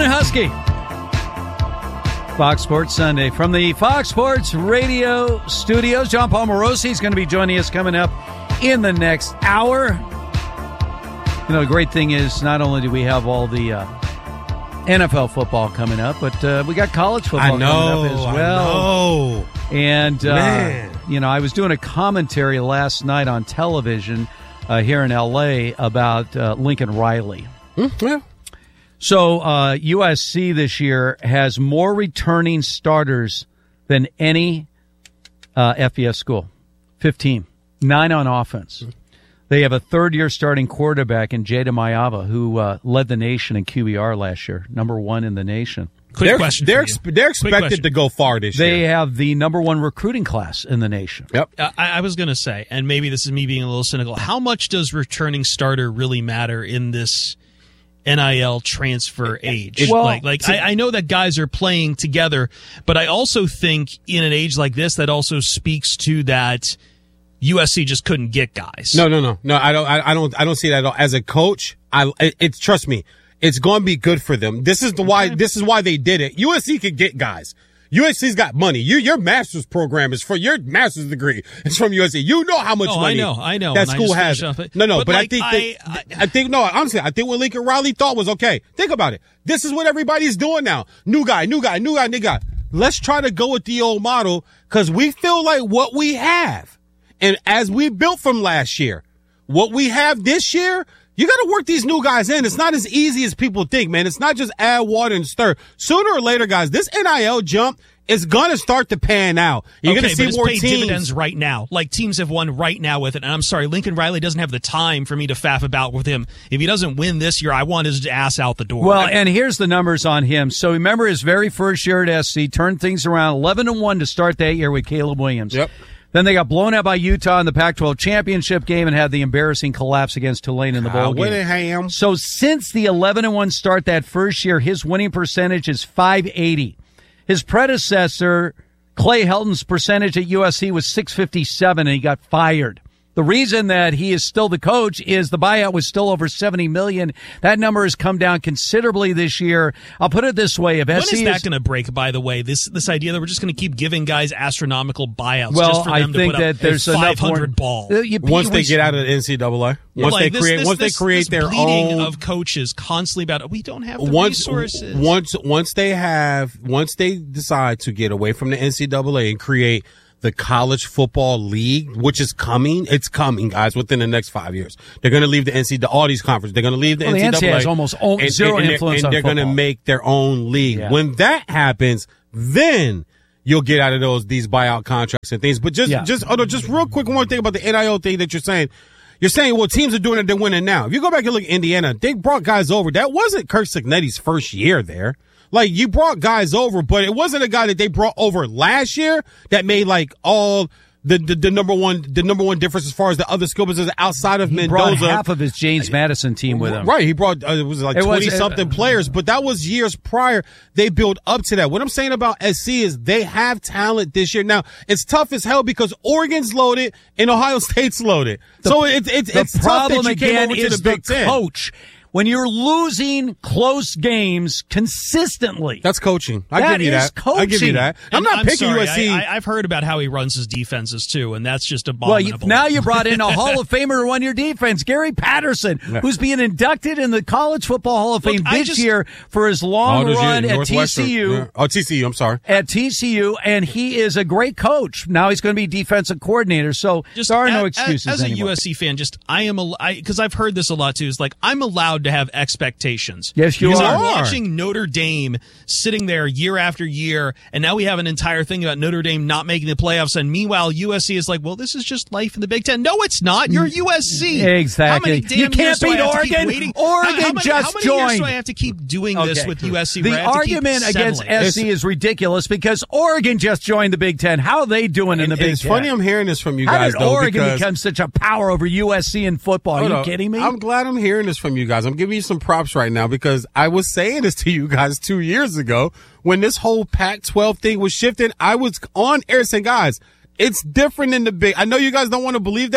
Husky. Fox Sports Sunday. From the Fox Sports Radio studios, John Paul Morosi is going to be joining us coming up in the next hour. You know, the great thing is not only do we have all the NFL football coming up, but we got college football coming up as well. And, you know, I was doing a commentary last night on television here in L.A. about Lincoln Riley. Yeah. So USC this year has more returning starters than any FBS school. 15. 9 on offense. They have a third-year starting quarterback in Jada Mayava, who led the nation in QBR last year, number 1 in the nation. They're expected to go far this year. They have the number 1 recruiting class in the nation. Yep. I was going to say, and maybe this is me being a little cynical, how much does returning starter really matter in this NIL transfer age? Well, I know that guys are playing together, but I also think in an age like this, that also speaks to that USC just couldn't get guys. No. I don't see that at all. As a coach, trust me, it's going to be good for them. This is why they did it. USC could get guys. USC's got money. Your master's program is for your master's degree. It's from USC. You know how much money I know. that school has. But I think honestly, I think what Lincoln Riley thought was, okay, think about it. This is what everybody's doing now. New guy. Let's try to go with the old model because we feel like what we have. And as we built from last year, what we have this year, you got to work these new guys in. It's not as easy as people think, man. It's not just add water and stir. Sooner or later, guys, this NIL jump is going to start to pan out. You're going to see more teams. Dividends right now. Like, teams have won right now with it. And I'm sorry, Lincoln Riley doesn't have the time for me to faff about with him. If he doesn't win this year, I want his ass out the door. Well, and here's the numbers on him. So remember his very first year at SC, turned things around 11-1 to start that year with Caleb Williams. Yep. Then they got blown out by Utah in the Pac-12 championship game and had the embarrassing collapse against Tulane in the bowl game. So since the 11-1 start that first year, his winning percentage is .580. His predecessor, Clay Helton's percentage at USC was .657, and he got fired. The reason that he is still the coach is the buyout was still over $70 million. That number has come down considerably this year. I'll put it this way: when is that going to break? By the way, this idea that we're just going to keep giving guys astronomical buyouts. Well, just for them I think to put that there's 500 ball. Once they get out of the NCAA, once they create their own of coaches constantly about we don't have the resources. Once they decide to get away from the NCAA and create the college football league, which is coming. It's coming, guys, within the next 5 years. They're going to leave the NCAA, all these conferences. They're going to leave the NCAA. The NCAA has almost zero influence on football. And they're going to make their own league. Yeah. When that happens, then you'll get out of these buyout contracts and things. But just real quick, one more thing about the NIL thing that you're saying. You're saying, well, teams are doing it, they're winning now. If you go back and look at Indiana, they brought guys over. That wasn't Kirk Cignetti's first year there. Like, you brought guys over, but it wasn't a guy that they brought over last year that made like all the number one difference as far as the other skill positions outside of Mendoza. He brought half of his James Madison team with him. Right, he brought it was like 20-something players, but that was years prior. They built up to that. What I'm saying about SC is they have talent this year. Now, it's tough as hell because Oregon's loaded and Ohio State's loaded. So it's the problem tough that you again came over is to the Big Ten. Coach. When you're losing close games consistently. That's coaching. I give you that. Coaching. I give you that. I'm not picking USC. I've heard about how he runs his defenses, too, and that's just abominable. Well, now you brought in a Hall of Famer to run your defense, Gary Patterson, who's being inducted in the College Football Hall of Fame this year for his long run at TCU. Yeah. Oh, TCU, I'm sorry. At TCU, and he is a great coach. Now he's going to be defensive coordinator, so there are no excuses As anymore. a USC fan, because I've heard this a lot, too, is like, I'm allowed to have expectations. Yes, you because are. I'm watching Notre Dame sitting there year after year, and now we have an entire thing about Notre Dame not making the playoffs, and meanwhile USC is like, well, this is just life in the Big Ten. No, it's not. You're USC. Exactly. How many damn you can't beat Oregon. Oregon how just many joined. Years do I have to keep doing this with USC? The argument against SC is ridiculous because Oregon just joined the Big Ten. How are they doing in the Big Ten? It's funny I'm hearing this from you How guys, did Oregon become such a power over USC in football? Are you kidding me? I'm glad I'm hearing this from you guys. I'm giving you some props right now because I was saying this to you guys 2 years ago when this whole Pac-12 thing was shifting. I was on air saying, guys, it's different in the Big. I know you guys don't want to believe that.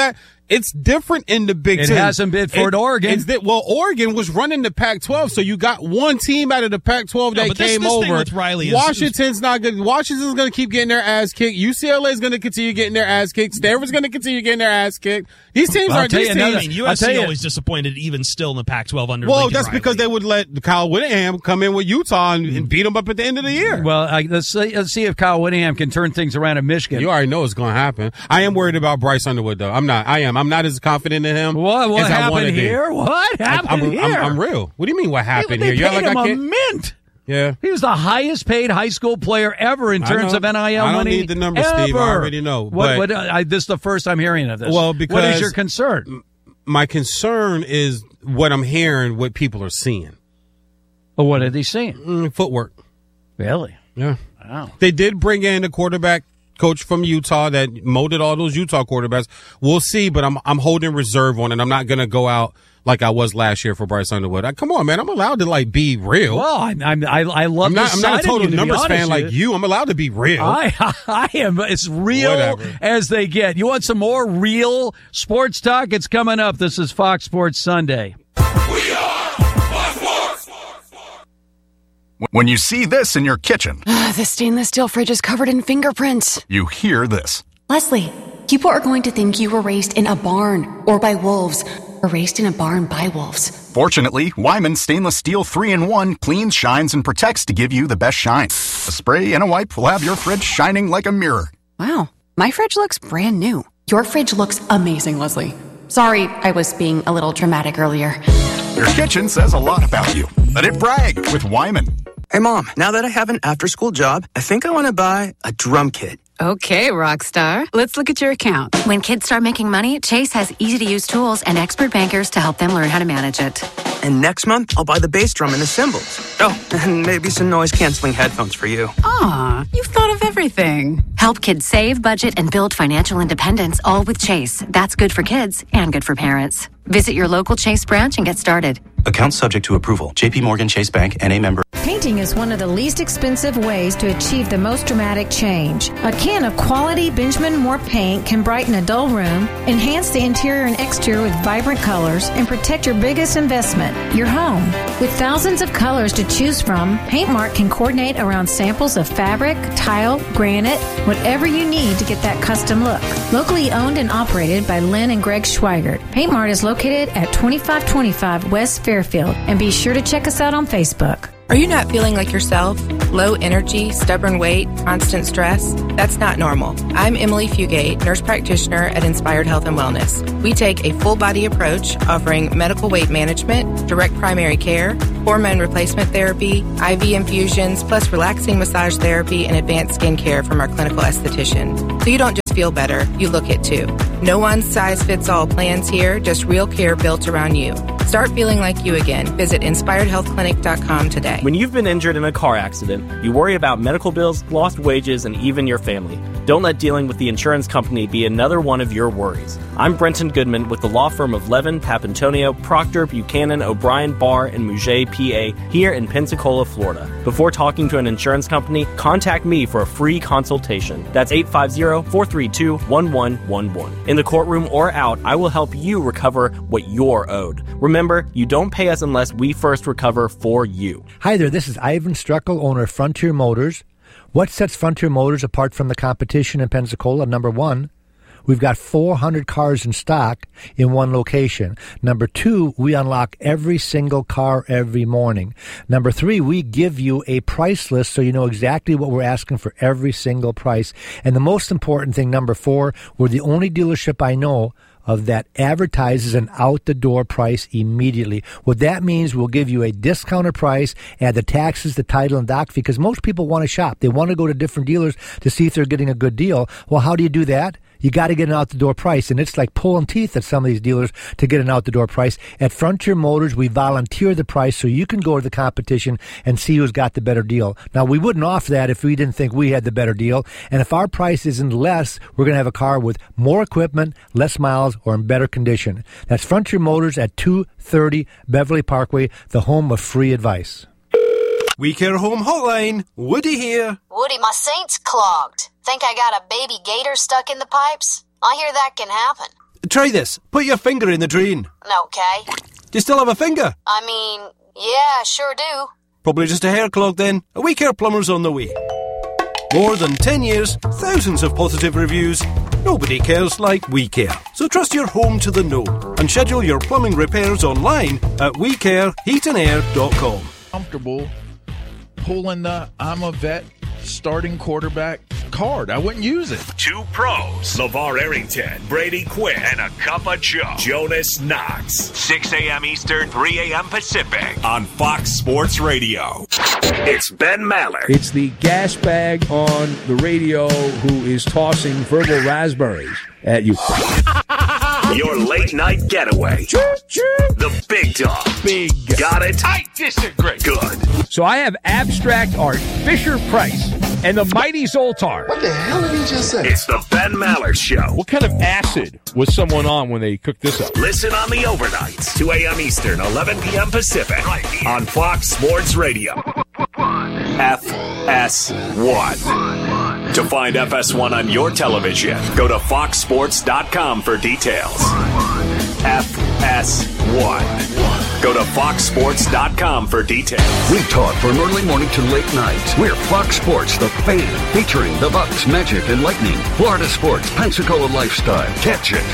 It's different in the Big Ten. It hasn't been for Oregon. Oregon was running the Pac-12, so you got one team out of the Pac-12 that came over. Thing with Riley Washington's not good. Washington's going to keep getting their ass kicked. UCLA is going to continue getting their ass kicked. Stanford's going to continue getting their ass kicked. These teams aren't these teams. USC always disappointed, even still in the Pac-12 under Lincoln Riley. Because they would let Kyle Whittingham come in with Utah and beat them up at the end of the year. Well, let's see if Kyle Whittingham can turn things around in Michigan. You already know it's going to happen. I am worried about Bryce Underwood, though. I'm not as confident in him. What happened here? What happened here? I'm real. What do you mean what happened here? They paid him a mint. Yeah. He was the highest paid high school player ever in terms of NIL money. I don't need the numbers, Steve. I already know. This is the first I'm hearing of this. Well, because what is your concern? My concern is what I'm hearing, what people are seeing. Well, what are they seeing? Footwork. Really? Yeah. Wow. They did bring in a quarterback coach from Utah that molded all those Utah quarterbacks. We'll see, but I'm holding reserve on it. I'm not going to go out like I was last year for Bryce Underwood. Come on, man. I'm allowed to be real. Well, I love. I'm not a total numbers fan like you. I'm allowed to be real. I am as real as they get. You want some more real sports talk? It's coming up. This is Fox Sports Sunday. We are Fox Sports. When you see this in your kitchen, the stainless steel fridge is covered in fingerprints. You hear this. Leslie, people are going to think you were raised in a barn or by wolves, or raised in a barn by wolves. Fortunately, Wyman Stainless Steel 3-in-1 cleans, shines, and protects to give you the best shine. A spray and a wipe will have your fridge shining like a mirror. Wow, my fridge looks brand new. Your fridge looks amazing, Leslie. Sorry, I was being a little dramatic earlier. Your kitchen says a lot about you. Let it brag with Wyman. Hey, Mom, now that I have an after-school job, I think I want to buy a drum kit. Okay, Rockstar. Let's look at your account. When kids start making money, Chase has easy-to-use tools and expert bankers to help them learn how to manage it. And next month, I'll buy the bass drum and the cymbals. Oh, and maybe some noise-canceling headphones for you. Aw, you've thought of everything. Help kids save, budget, and build financial independence, all with Chase. That's good for kids and good for parents. Visit your local Chase branch and get started. Account subject to approval. J.P. Morgan Chase Bank, N.A. member. Painting is one of the least expensive ways to achieve the most dramatic change. A can of quality Benjamin Moore paint can brighten a dull room, enhance the interior and exterior with vibrant colors, and protect your biggest investment, your home. With thousands of colors to choose from, Paintmark can coordinate around samples of fabric, tile, granite, whatever you need to get that custom look. Locally owned and operated by Lynn and Greg Schweigert, Paintmark is located at 2525 West Fairfield, and be sure to check us out on Facebook. Are you not feeling like yourself? Low energy, stubborn weight, constant stress? That's not normal. I'm Emily Fugate, nurse practitioner at Inspired Health and Wellness. We take a full body approach offering medical weight management, direct primary care, hormone replacement therapy, IV infusions, plus relaxing massage therapy and advanced skin care from our clinical esthetician. So you don't just feel better, you look it too. No one size fits all plans here, just real care built around you. Start feeling like you again. Visit InspiredHealthClinic.com today. When you've been injured in a car accident, you worry about medical bills, lost wages, and even your family. Don't let dealing with the insurance company be another one of your worries. I'm Brenton Goodman with the law firm of Levin, Papantonio, Proctor, Buchanan, O'Brien, Barr, and Mouget, PA, here in Pensacola, Florida. Before talking to an insurance company, contact me for a free consultation. That's 850-432-1111. In the courtroom or out, I will help you recover what you're owed. Remember, you don't pay us unless we first recover for you. Hi there, this is Ivan Struckel, owner of Frontier Motors. What sets Frontier Motors apart from the competition in Pensacola? Number one, we've got 400 cars in stock in one location. Number two, we unlock every single car every morning. Number three, we give you a price list so you know exactly what we're asking for every single price. And the most important thing, number four, we're the only dealership I know of that advertises an out-the-door price immediately. What that means, we'll give you a discounted price, add the taxes, the title, and doc fee, because most people want to shop. They want to go to different dealers to see if they're getting a good deal. Well, how do you do that? You got to get an out-the-door price, and it's like pulling teeth at some of these dealers to get an out-the-door price. At Frontier Motors, we volunteer the price so you can go to the competition and see who's got the better deal. Now, we wouldn't offer that if we didn't think we had the better deal, and if our price isn't less, we're going to have a car with more equipment, less miles, or in better condition. That's Frontier Motors at 230 Beverly Parkway, the home of free advice. We Care Home Hotline, Woody here. Woody, my sink's clogged. Think I got a baby gator stuck in the pipes? I hear that can happen. Try this. Put your finger in the drain. Okay. Do you still have a finger? I mean, yeah, sure do. Probably just a hair clog then. A We Care plumber's on the way. More than 10 years, thousands of positive reviews. Nobody cares like We Care. So trust your home to the know and schedule your plumbing repairs online at WeCareHeatAndAir.com. Comfortable pulling the I'm a vet starting quarterback card. I wouldn't use it. Two pros, LeVar Arrington, Brady Quinn, and a cup of Joe, Jonas Knox. 6 a.m. Eastern, 3 a.m. Pacific on Fox Sports Radio. It's Ben Maller. It's the gas bag on the radio who is tossing verbal raspberries at you. Your late night getaway. The big dog. Big. Got it? I disagree. Good. So I have abstract art, Fisher-Price, and the Mighty Zoltar. What the hell did he just say? It's the Ben Maller Show. What kind of acid was someone on when they cooked this up? Listen on the overnights, 2 a.m. Eastern, 11 p.m. Pacific, on Fox Sports Radio. FS1. To find FS1 on your television, go to foxsports.com for details. FS1. Go to foxsports.com for details. We talk from early morning to late night. We're Fox Sports, the fan, featuring the Bucks, Magic, and Lightning. Florida sports, Pensacola lifestyle. Catch it.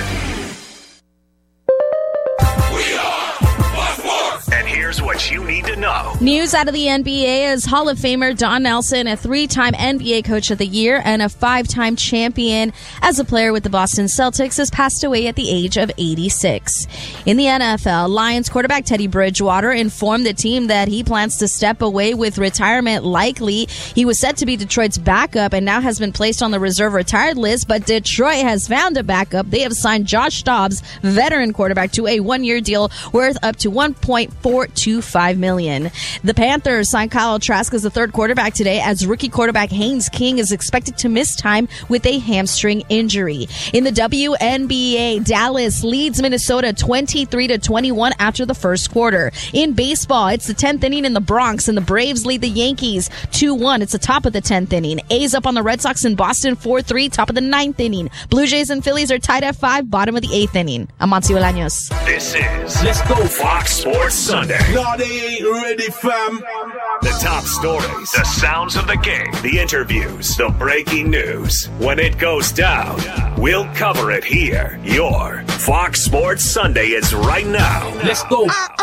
And here's what you need to know. News out of the NBA is Hall of Famer Don Nelson, a 3-time NBA Coach of the Year and a 5-time champion as a player with the Boston Celtics, has passed away at the age of 86. In the NFL, Lions quarterback Teddy Bridgewater informed the team that he plans to step away with retirement likely. He was set to be Detroit's backup and now has been placed on the reserve retired list, but Detroit has found a backup. They have signed Josh Dobbs, veteran quarterback, to a 1-year deal worth up to $1.425 million. The Panthers signed Kyle Trask as the third quarterback today, as rookie quarterback Haynes King is expected to miss time with a hamstring injury. In the WNBA, Dallas leads Minnesota 23-21 after the first quarter. In baseball, it's the 10th inning in the Bronx, and the Braves lead the Yankees 2-1. It's the top of the 10th inning. A's up on the Red Sox in Boston 4-3, top of the 9th inning. Blue Jays and Phillies are tied at 5, bottom of the 8th inning. I'm Monty Bolaños. This is Let's Go Fox Sports Sunday. No, they ain't ready, fam. The top stories, the sounds of the game, the interviews, the breaking news. When it goes down, we'll cover it here. Your Fox Sports Sunday is right now. Let's go.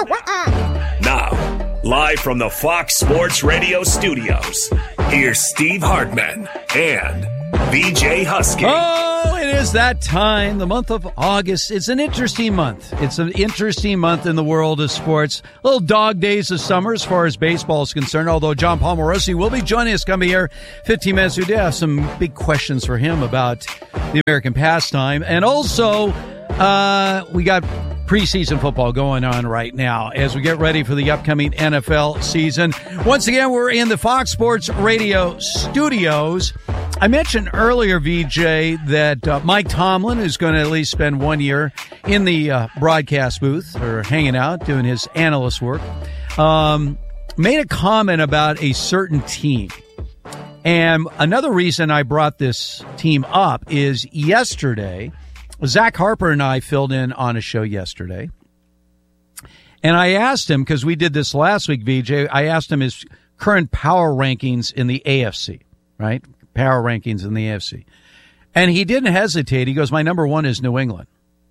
Now, live from the Fox Sports Radio studios, here's Steve Hartman and BJ Husky. Oh, it is that time, the month of August. It's an interesting month. It's an interesting month in the world of sports. Little dog days of summer as far as baseball is concerned, although John Palmarosi will be joining us coming here 15 minutes. We do have some big questions for him about the American pastime. And also, we got preseason football going on right now as we get ready for the upcoming NFL season. Once again, we're in the Fox Sports Radio studios. I mentioned earlier, VJ, that Mike Tomlin is going to at least spend 1 year in the broadcast booth or hanging out doing his analyst work. Made a comment about a certain team. And another reason I brought this team up is yesterday, Zach Harper and I filled in on a show yesterday. And I asked him, because we did this last week, VJ, I asked him his current power rankings in the AFC, right? Power rankings in the AFC. And he didn't hesitate. He goes, my number one is New England.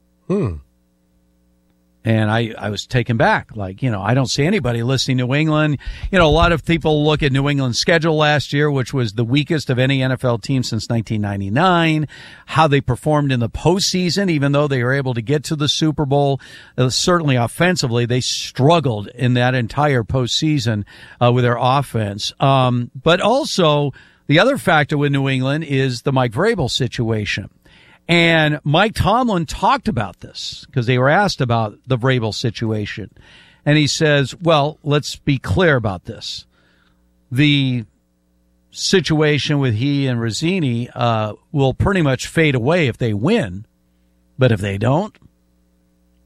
And I was taken back. Like, I don't see anybody listing New England. A lot of people look at New England's schedule last year, which was the weakest of any NFL team since 1999, how they performed in the postseason, even though they were able to get to the Super Bowl. Certainly offensively, they struggled in that entire postseason with their offense. But also, the other factor with New England is the Mike Vrabel situation. And Mike Tomlin talked about this because they were asked about the Vrabel situation. And he says, well, let's be clear about this. The situation with he and Rizzini will pretty much fade away if they win. But if they don't,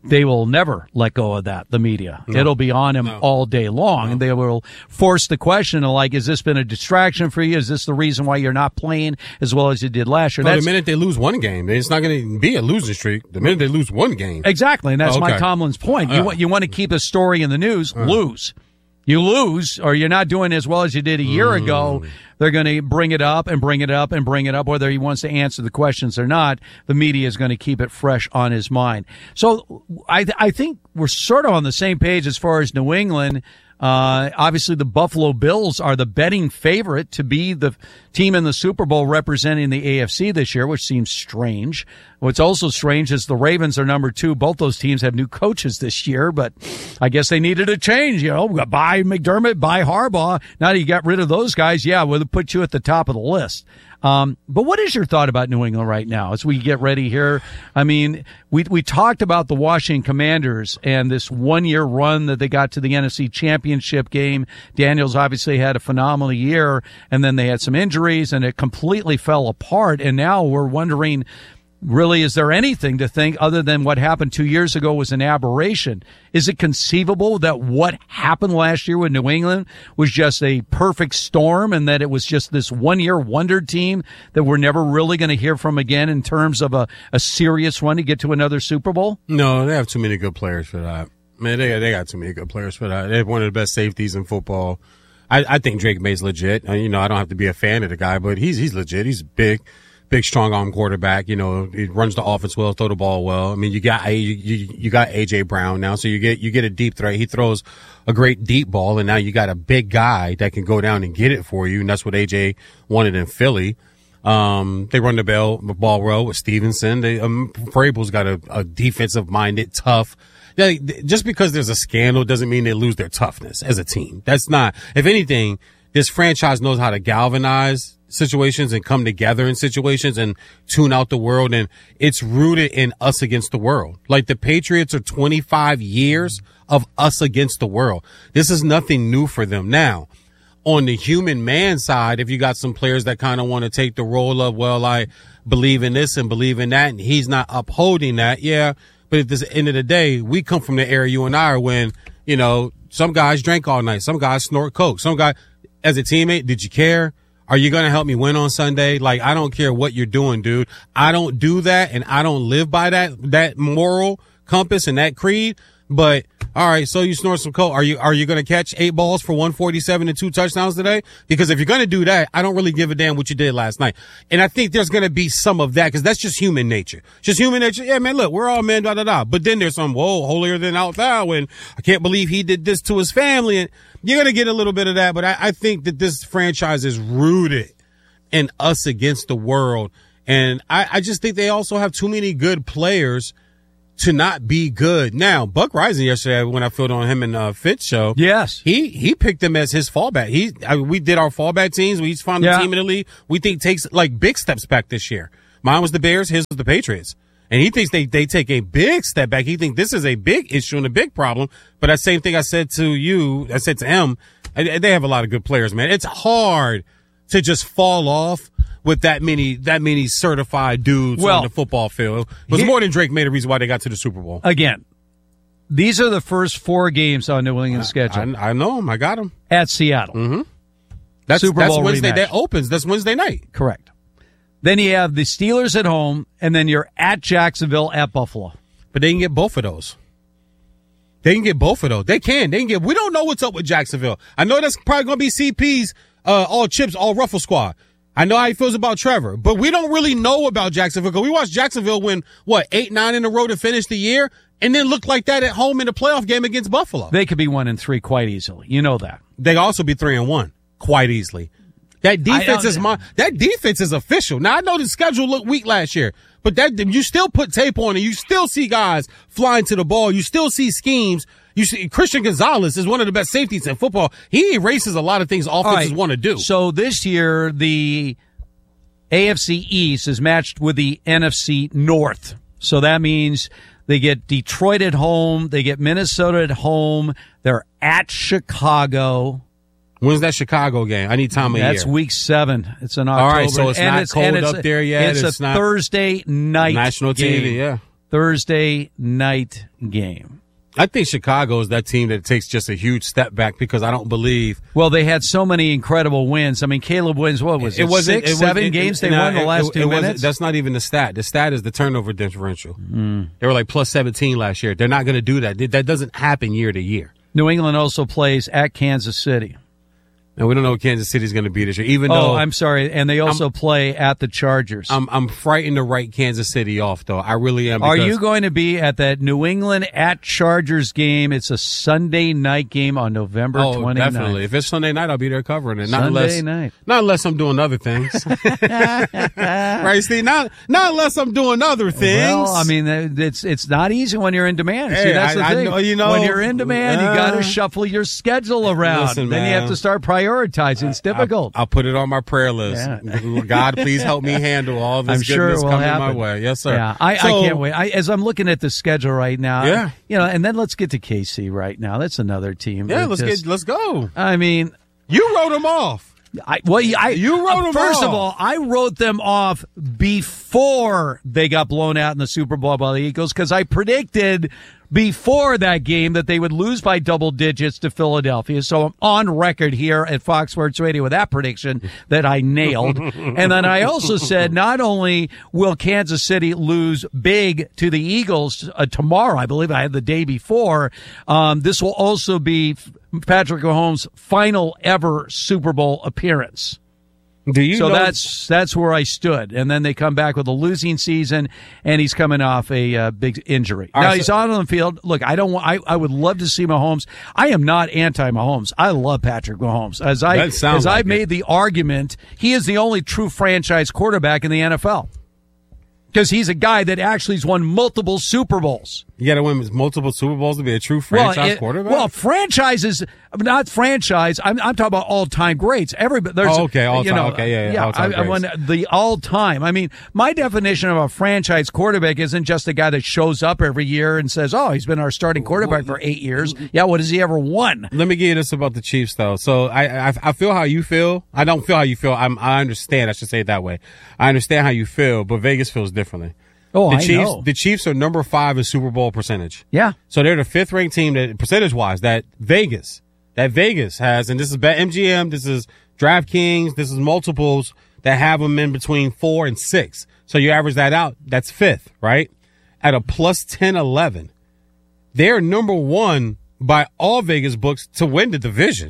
they will never let go of that, the media. No. It'll be on him all day long, and they will force the question of, like, has this been a distraction for you? Is this the reason why you're not playing as well as you did last year? The minute they lose one game, it's not going to be a losing streak. The minute they lose one game. Exactly, and that's Mike Tomlin's point. You want to keep a story in the news, lose. You lose, or you're not doing as well as you did a year ago, they're going to bring it up and bring it up and bring it up, whether he wants to answer the questions or not. The media is going to keep it fresh on his mind. So I think we're sort of on the same page as far as New England. Obviously, the Buffalo Bills are the betting favorite to be the team in the Super Bowl representing the AFC this year, which seems strange. What's also strange is the Ravens are number 2. Both those teams have new coaches this year, but I guess they needed a change. Buy McDermott, buy Harbaugh. Now that you got rid of those guys, we'll put you at the top of the list. But what is your thought about New England right now as we get ready here? I mean, we talked about the Washington Commanders and this 1-year run that they got to the NFC Championship game. Daniels obviously had a phenomenal year, and then they had some injuries, and it completely fell apart. And now we're wondering, really, is there anything to think other than what happened 2 years ago was an aberration? Is it conceivable that what happened last year with New England was just a perfect storm and that it was just this 1-year wonder team that we're never really going to hear from again in terms of a serious run to get to another Super Bowl? No, they have too many good players for that. Man, they got too many good players for that. They have one of the best safeties in football. I think Drake May's legit. I don't have to be a fan of the guy, but he's legit. He's big, strong arm quarterback. He runs the offense well, throw the ball well. I mean, you got AJ Brown now, so you get a deep threat. He throws a great deep ball, and now you got a big guy that can go down and get it for you, and that's what AJ wanted in Philly. They run the ball well with Stevenson. Vrabel's got a defensive minded, tough. Just because there's a scandal doesn't mean they lose their toughness as a team. That's not. If anything, this franchise knows how to galvanize situations and come together in situations and tune out the world. And it's rooted in us against the world. Like the Patriots are 25 years of us against the world. This is nothing new for them. Now, on the human man side, if you got some players that kind of want to take the role of, well, I believe in this and believe in that, and he's not upholding that. Yeah. But at the end of the day, we come from the era you and I are when, some guys drank all night. Some guys snort coke. Some guy, as a teammate, did you care? Are you going to help me win on Sunday? Like, I don't care what you're doing, dude. I don't do that, and I don't live by that moral compass and that creed. But all right, so you snort some coke. Are you going to catch 8 balls for 147 and 2 touchdowns today? Because if you're going to do that, I don't really give a damn what you did last night. And I think there's going to be some of that because that's just human nature. Just human nature. Yeah, man, look, we're all men, da da da. But then there's some holier than thou, and I can't believe he did this to his family. And you're going to get a little bit of that. But I think that this franchise is rooted in us against the world. And I just think they also have too many good players to not be good. Now, Buck Rising yesterday, when I filled on him and Fitz show, yes, he picked him as his fallback. We did our fallback teams. We each found a team in the league we think takes like big steps back this year. Mine was the Bears, his was the Patriots. And he thinks they take a big step back. He thinks this is a big issue and a big problem. But that same thing I said to you, I said to him, they have a lot of good players, man. It's hard to just fall off with that many certified dudes on the football field. It was more than Drake made a reason why they got to the Super Bowl. Again, these are the first 4 games on New England's schedule. I know them. I got them. At Seattle. Mm-hmm. That's Wednesday. Rematch. That opens. That's Wednesday night. Correct. Then you have the Steelers at home, and then you're at Jacksonville, at Buffalo. But they can get both of those. They can get both of those. They can get. We don't know what's up with Jacksonville. I know that's probably going to be CP's all chips, all ruffle squad. I know how he feels about Trevor, but we don't really know about Jacksonville because we watched Jacksonville win, 8-9 in a row to finish the year and then look like that at home in the playoff game against Buffalo. They could be 1-3 quite easily. You know that. They could also be 3-1 quite easily. That defense is official. Now, I know the schedule looked weak last year, but you still put tape on it. You still see guys flying to the ball. You still see schemes. You see Christian Gonzalez is one of the best safeties in football. He erases a lot of things offenses want to do. So this year, the AFC East is matched with the NFC North. So that means they get Detroit at home. They get Minnesota at home. They're at Chicago. When's that Chicago game? I need time of year. That's week 7. It's in October. All right, so it's not cold up there yet. It's a Thursday night national game. TV, yeah. Thursday night game. I think Chicago is that team that takes just a huge step back because I don't believe. Well, they had so many incredible wins. I mean, Caleb wins, what was it? 7 games they won the last 2 minutes? That's not even the stat. The stat is the turnover differential. They were like plus 17 last year. They're not going to do that. That doesn't happen year to year. New England also plays at Kansas City. And we don't know what Kansas City's going to be this year. Even though I'm sorry, and they also play at the Chargers. I'm frightened to write Kansas City off, though. I really am. Are you going to be at that New England at Chargers game? It's a Sunday night game on November 29th. Definitely. If it's Sunday night, I'll be there covering it. Not unless I'm doing other things. Right, Steve? Not unless I'm doing other things. Well, I mean, it's not easy when you're in demand. Hey, see, that's the thing. I know, when you're in demand, you got to shuffle your schedule around. Listen, then you have to start prioritizing. It's difficult. I'll put it on my prayer list. Yeah. God, please help me handle all this goodness coming my way. Yes, sir. Yeah, I can't wait. As I'm looking at the schedule right now, and then let's get to KC right now. That's another team. Yeah, let's go. I mean, you wrote them off. You wrote them first off. Of all, I wrote them off before they got blown out in the Super Bowl by the Eagles because I predicted before that game that they would lose by double digits to Philadelphia. So I'm on record here at Fox Sports Radio with that prediction that I nailed. And then I also said not only will Kansas City lose big to the Eagles tomorrow, I believe I had the day before, this will also be Patrick Mahomes' final ever Super Bowl appearance. So that's where I stood, and then they come back with a losing season, and he's coming off a big injury. Now he's on the field. Look, I would love to see Mahomes. I am not anti-Mahomes. I love Patrick Mahomes. As I've made the argument, he is the only true franchise quarterback in the NFL. Because he's a guy that actually has won multiple Super Bowls. You got to win multiple Super Bowls to be a true franchise quarterback? Well, franchises, not franchise. I'm talking about all-time greats. Everybody. All-time. Okay, yeah. I won the all-time. I mean, my definition of a franchise quarterback isn't just a guy that shows up every year and says, "Oh, he's been our starting quarterback for 8 years." Yeah, what has he ever won? Let me give you this about the Chiefs, though. So I feel how you feel. I don't feel how you feel. I understand. I should say it that way. I understand how you feel, but Vegas feels differently. Oh, I know. The Chiefs are number 5 in Super Bowl percentage. Yeah. So they're the 5th ranked team that percentage-wise that Vegas has, and this is BetMGM, this is DraftKings, this is multiples that have them in between 4 and 6. So you average that out, that's 5th, right? At a plus 10-11. They're number 1 by all Vegas books to win the division.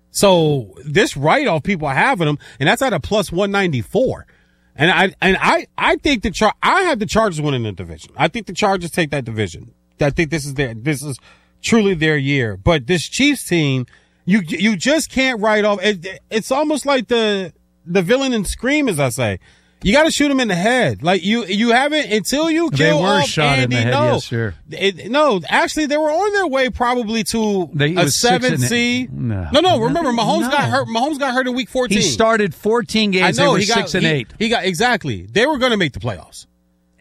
So this write-off people are having them, and that's at a plus 194. And I think I have the Chargers winning the division. I think the Chargers take that division. I think this is truly their year. But this Chiefs team, you just can't write off. It's almost like the villain in Scream, as I say. You got to shoot him in the head. Like you haven't until you kill off shot Andy. In the head, no, yes, sir. No, actually, they were on their way probably to a 7 seed. No. Remember, Mahomes got hurt. Mahomes got hurt in week 14. He started 14 games. They were 6 and 8. He got exactly. They were going to make the playoffs.